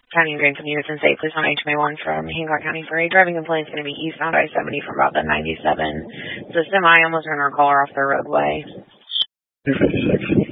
County of Grayson Units and State, please on HMA1 from Hancock County for a driving complaint. It's going to be eastbound I-70 from about the 97. So semi almost ran our caller off the roadway. 256.